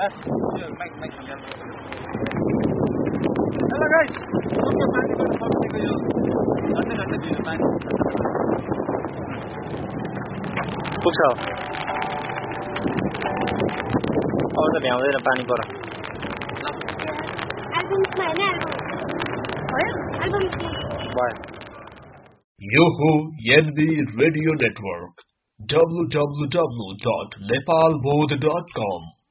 Hello guys, यो पानीबाट बस्नेको यो घन्टा दिनु पानी पुग्छ अब त भ्याउँदैन पानी पर यो हो एनबी रेडियो नेटवर्क www.nepalbodh.com